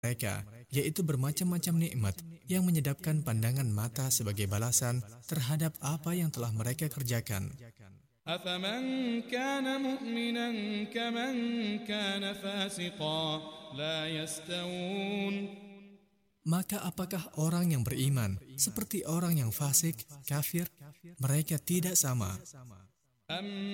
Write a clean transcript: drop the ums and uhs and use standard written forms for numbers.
mereka, yaitu bermacam-macam nikmat yang menyedapkan pandangan mata sebagai balasan terhadap apa yang telah mereka kerjakan. أفمن كان مؤمنا كمن كان فاسقا لا يستوون. Maka apakah orang yang beriman seperti orang yang fasik, kafir? Mereka tidak sama.